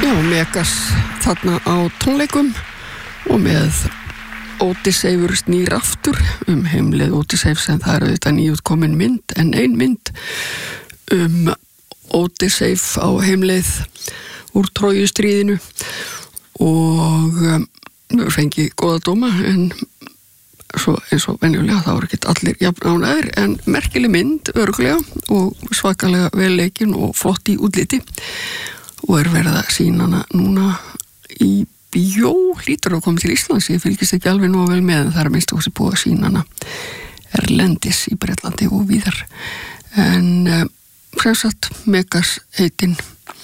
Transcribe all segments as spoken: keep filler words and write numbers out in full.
Já, Megas þarna á tónleikum og með Ódysseifur snýr aftur um heimleið Ódysseifs, en það er auðvitað nýútkomin mynd, en ein mynd um Ódysseif á heimleið úr Trójustríðinu og um, við fengi góða dóma, en svo eins og venjulega þá er ekki allir jafn ánægðir, en merkileg mynd örugglega og svakalega vel leikin og flott í útliti og er verið að sýna hana núna í bíó, hlýtur að koma til Íslands, ég fylgist ekki alveg nógu vel með, en það er minnst ósið búið að sýna hana erlendis í Bretlandi og víðar, en um, sem sagt Megas heitin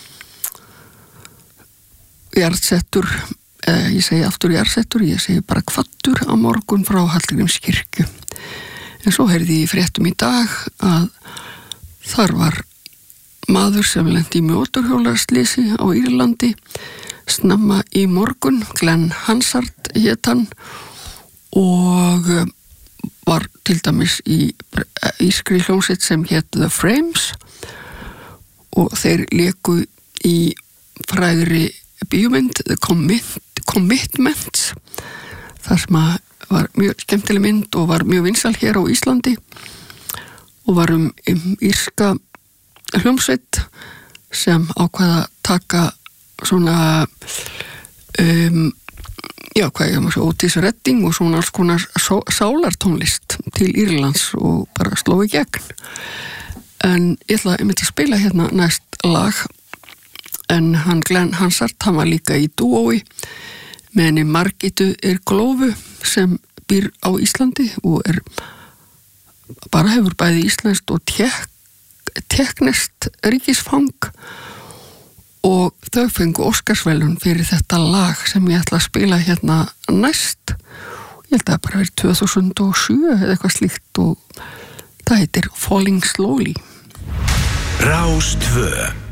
jarðsettur, eða ég segi aftur jarðsettur, ég segi bara kvaddur á morgun frá Hallgrímskirkju. En svo heyrði ég í fréttum í dag að þar var maður sem lenti í mótorhjólarslýsi á Írlandi snemma í morgun, Glenn Hansard hét hann og var til dæmis í írskri hljómsveit sem hét The Frames og þeir léku í frægri bíómynd The Commit- Commitments, þar sem að var mjög skemmtileg mynd og var mjög vinsæl hér á Íslandi og var um, um írska hljómsveit sem ákvaða taka svona um, já, hvað ég maður svo Otis Redding og svona alls konar só, sálartónlist til Írlands og bara sló í gegn. En ég ætla að einmitt að spila hérna næst lag, en hann Glenn Hansard, hann var líka í dúói með henni Margitu Irglófu sem býr á Íslandi og er bara hefur bæði íslenskt og tek, teknest ríkisfang og þau fengu Óskarsverðlaun fyrir þetta lag sem ég ætla að spila hérna næst. Ég held að það bara verið tvö þúsund og sjö eða eitthvað slíkt og það heitir Falling Slowly. Rás tvö.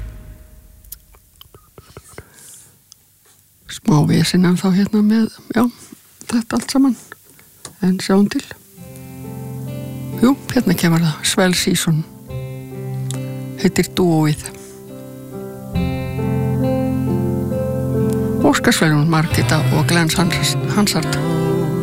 Smá vesinn en þá hérna með, já, þetta allt saman, en sjáum til. Jú, hérna kemur það, Swell Season, heitir dúóið. Óskarsverðlaun Margita og Glenn Hansard.